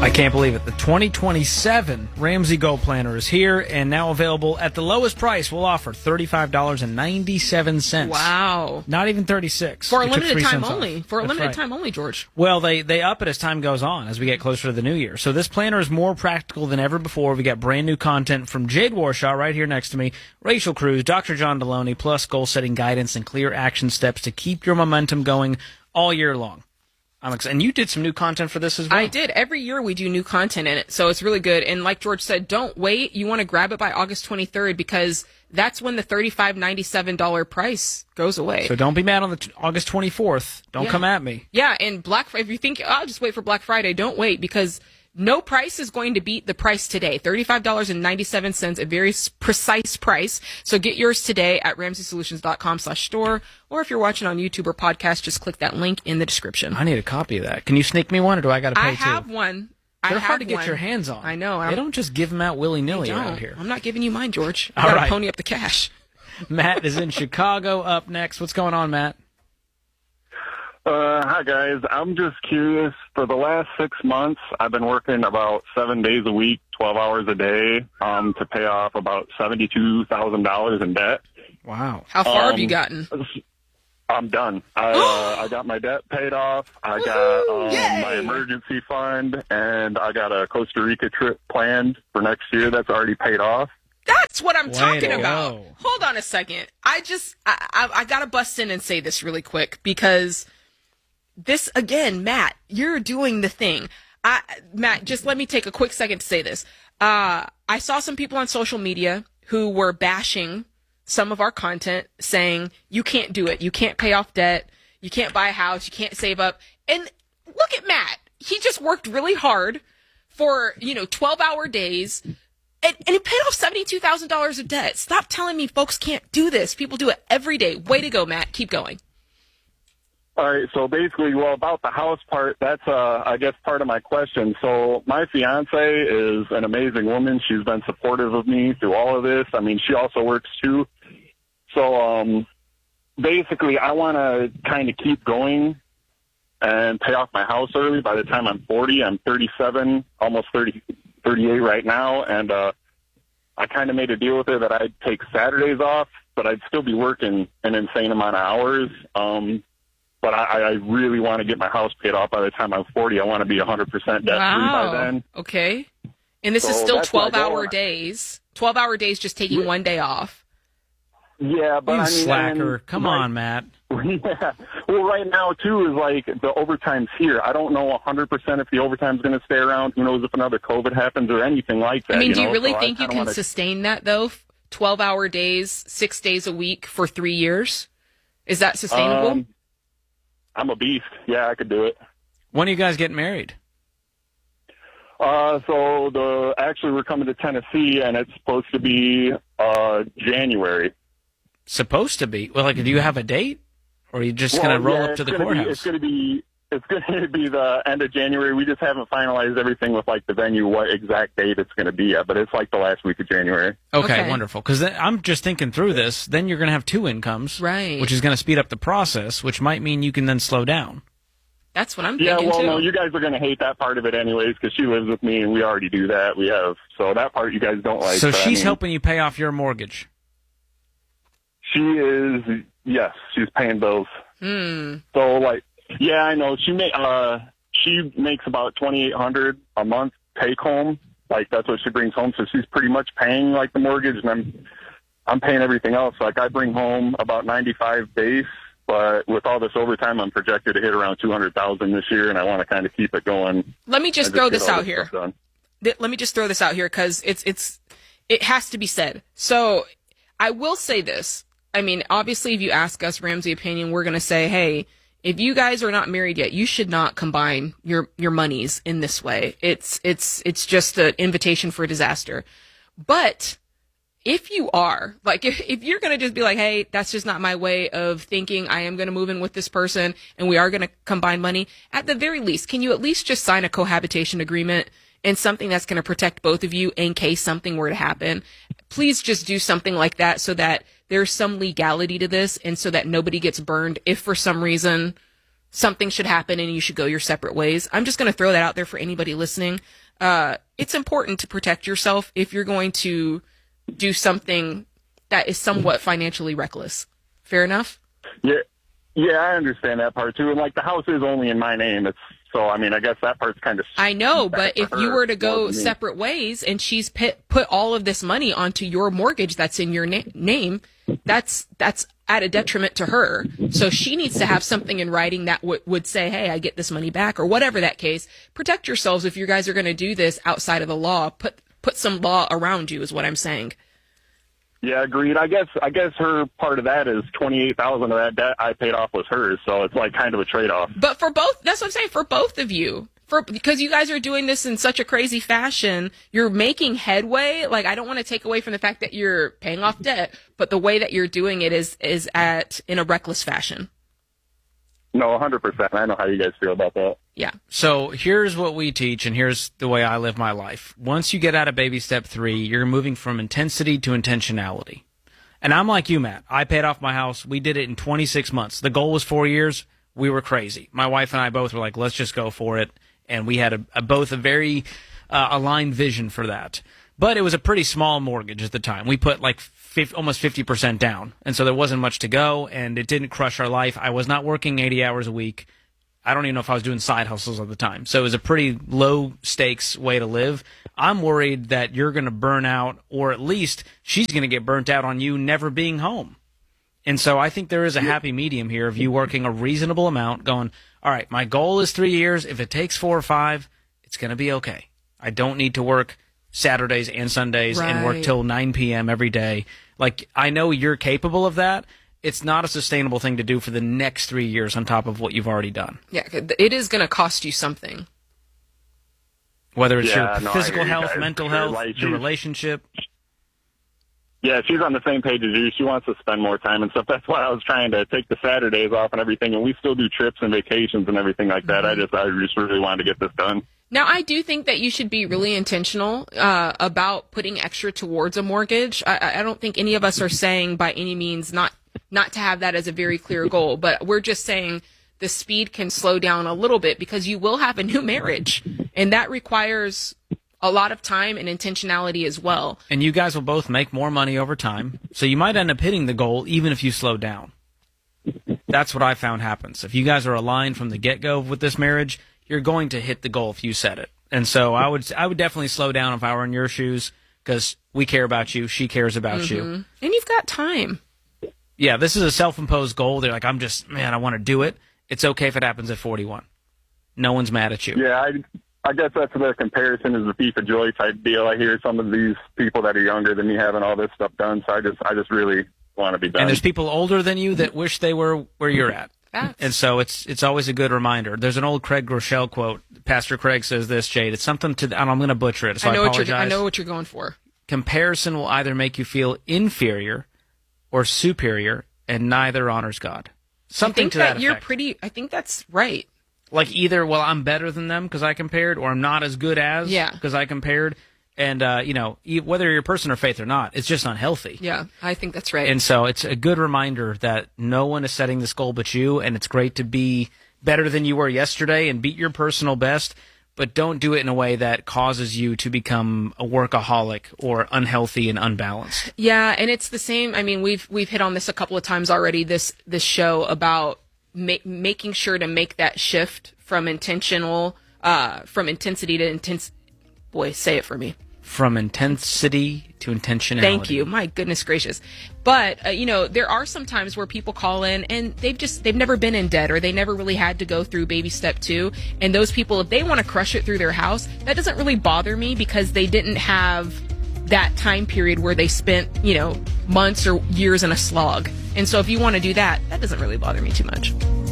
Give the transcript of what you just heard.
I can't believe it. The 2027 Ramsey Go Planner is here and now available at the lowest price. We'll offer $35.97. Wow. Not even $36. For a limited time only. Off. For a That's limited right. time only, George. Well, they up it as time goes on, as we get closer to the new year. So this planner is more practical than ever before. We got brand new content from Jade Warshaw right here next to me, Rachel Cruz, Dr. John Deloney, plus goal-setting guidance and clear action steps to keep your momentum going all year long. I'm excited. And you did some new content for this as well. I did. Every year we do new content in it, so it's really good. And like George said, don't wait. You want to grab it by August 23rd because that's when the $35.97 price goes away. So don't be mad on the August 24th. Don't come at me. Yeah, and if you think, I'll just wait for Black Friday, don't wait because no price is going to beat the price today. $35.97, a very precise price. So get yours today at RamseySolutions.com/store. Or if you're watching on YouTube or podcast, just click that link in the description. I need a copy of that. Can you sneak me one, or do I got to pay I have one. They're hard to get your hands on. I know. They don't just give them out willy-nilly around here. I'm not giving you mine, George. All You got to right. pony up the cash. Matt is in Chicago up next. What's going on, Matt? Hi, guys. I'm just curious. For the last 6 months, I've been working about 7 days a week, 12 hours a day, to pay off about $72,000 in debt. Wow. How far have you gotten? I'm done. I got my debt paid off. I got my emergency fund, and I got a Costa Rica trip planned for next year that's already paid off. That's what I'm talking to about. go. Hold on a second. I got to bust in and say this really quick because this, again, Matt, you're doing the thing. Matt, just let me take a quick second to say this. I saw some people on social media who were bashing some of our content saying, you can't do it. You can't pay off debt. You can't buy a house. You can't save up. And look at Matt. He just worked really hard for, 12-hour days. And he paid off $72,000 of debt. Stop telling me folks can't do this. People do it every day. Way to go, Matt. Keep going. All right, so basically, about the house part, that's, I guess, part of my question. So my fiance is an amazing woman. She's been supportive of me through all of this. I mean, she also works, too. So basically, I want to kind of keep going and pay off my house early. By the time I'm 40, I'm 37, almost 38 right now, and I kind of made a deal with her that I'd take Saturdays off, but I'd still be working an insane amount of hours. But I really want to get my house paid off by the time I'm 40. I want to be 100% debt-free by then. Okay. And this is still 12-hour days. 12-hour days just taking one day off. Yeah, but You slacker. Come on, Matt. Yeah. Well, right now, too, is like the overtime's here. I don't know 100% if the overtime's going to stay around. Who knows if another COVID happens or anything like that. I mean, do you really think you can sustain that, though? 12-hour days, 6 days a week for 3 years? Is that sustainable? I'm a beast. Yeah, I could do it. When are you guys getting married? Actually, we're coming to Tennessee, and it's supposed to be January. Supposed to be? Well, do you have a date? Or are you just going to roll up to the courthouse? It's going to be the end of January. We just haven't finalized everything with, the venue, what exact date it's going to be at, but it's the last week of January. Okay. Wonderful. Because I'm just thinking through this. Then you're going to have two incomes. Right. Which is going to speed up the process, which might mean you can then slow down. That's what I'm thinking, too. no, you guys are going to hate that part of it anyways because she lives with me, and we already do that. So that part you guys don't like. So she's helping you pay off your mortgage? She is, yes. She's paying bills. So, yeah, I know. She makes about $2,800 a month take home. That's what she brings home. So she's pretty much paying the mortgage, and I'm paying everything else. I bring home about 95 base, but with all this overtime, I'm projected to hit around 200,000 this year, and I want to kind of keep it going. Let me just throw this out here. Let me just throw this out here because it has to be said. So I will say this. I mean, obviously, if you ask us Ramsey opinion, we're going to say, hey, if you guys are not married yet, you should not combine your monies in this way. It's just an invitation for disaster. But if you are, if you're going to just be like, hey, that's just not my way of thinking, I am going to move in with this person and we are going to combine money, at the very least, can you at least just sign a cohabitation agreement and something that's going to protect both of you in case something were to happen? Please just do something like that so that there's some legality to this and so that nobody gets burned if for some reason something should happen and you should go your separate ways. I'm just going to throw that out there for anybody listening. It's important to protect yourself if you're going to do something that is somewhat financially reckless. Fair enough? Yeah, I understand that part too. And like the house is only in my name. So, I mean, I guess that part's kind of... I know, but if you were to go separate ways and she's put all of this money onto your mortgage that's in your name, that's at a detriment to her. So she needs to have something in writing that would say, hey, I get this money back, or whatever that case. Protect yourselves if you guys are going to do this outside of the law. Put some law around you is what I'm saying. Yeah, agreed. I guess her part of that is $28,000 of that debt I paid off was hers, so it's like kind of a trade-off. But for both, that's what I'm saying, for both of you, because you guys are doing this in such a crazy fashion, you're making headway. Like, I don't want to take away from the fact that you're paying off debt, but the way that you're doing it is in a reckless fashion. No, 100%. I know how you guys feel about that. Yeah. So here's what we teach, and here's the way I live my life. Once you get out of baby step 3, you're moving from intensity to intentionality. And I'm like you, Matt. I paid off my house. We did it in 26 months. The goal was 4 years. We were crazy. My wife and I both were like, let's just go for it. And we had both a very aligned vision for that. But it was a pretty small mortgage at the time. We put like almost 50% down. And so there wasn't much to go, and it didn't crush our life. I was not working 80 hours a week. I don't even know if I was doing side hustles at the time. So it was a pretty low-stakes way to live. I'm worried that you're going to burn out, or at least she's going to get burnt out on you never being home. And so I think there is a happy medium here of you working a reasonable amount, going, all right, my goal is 3 years. If it takes 4 or 5, it's going to be okay. I don't need to work Saturdays and Sundays and work till 9 p.m. every day. Like, I know you're capable of that. It's not a sustainable thing to do for the next 3 years on top of what you've already done. Yeah, it is going to cost you something. Whether it's your physical health, mental health, your relationship. Yeah, she's on the same page as you. She wants to spend more time and stuff. That's why I was trying to take the Saturdays off and everything, and we still do trips and vacations and everything like that. I just really wanted to get this done. Now, I do think that you should be really intentional about putting extra towards a mortgage. I don't think any of us are saying by any means not to have that as a very clear goal, but we're just saying the speed can slow down a little bit because you will have a new marriage, and that requires a lot of time and intentionality as well. And you guys will both make more money over time, so you might end up hitting the goal even if you slow down. That's what I found happens. If you guys are aligned from the get-go with this marriage, you're going to hit the goal if you set it. And so I would definitely slow down if I were in your shoes, because we care about you, she cares about you. And you've got time. Yeah, this is a self-imposed goal. They're like, I want to do it. It's okay if it happens at 41. No one's mad at you. Yeah, I guess that's the comparison is the thief of joy type deal. I hear some of these people that are younger than me having all this stuff done, so I just really want to be done. And there's people older than you that wish they were where you're at. And so it's always a good reminder. There's an old Craig Groeschel quote. Pastor Craig says this, Jade. It's something to, and I'm going to butcher it, so I apologize. I know what you're going for. Comparison will either make you feel inferior or superior, and neither honors God. Something to that effect. I think that's right. Like either, well, I'm better than them because I compared, or I'm not as good as because I compared. And, whether you're a person of faith or not, it's just unhealthy. Yeah, I think that's right. And so it's a good reminder that no one is setting this goal but you, and it's great to be better than you were yesterday and beat your personal best, but don't do it in a way that causes you to become a workaholic or unhealthy and unbalanced. Yeah, and it's the same. I mean, we've hit on this a couple of times already, this show about making sure to make that shift from from intensity to intense. Boy, say it for me. From intensity to intentionality. Thank you. My goodness gracious. But, there are some times where people call in and they've never been in debt, or they never really had to go through baby step 2. And those people, if they want to crush it through their house, that doesn't really bother me because they didn't have that time period where they spent, months or years in a slog. And so if you want to do that, that doesn't really bother me too much.